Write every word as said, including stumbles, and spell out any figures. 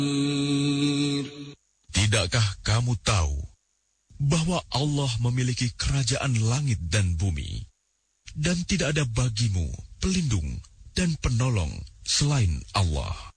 Tidakkah kamu tahu bahwa Allah memiliki kerajaan langit dan bumi, dan tidak ada bagimu pelindung dan penolong selain Allah?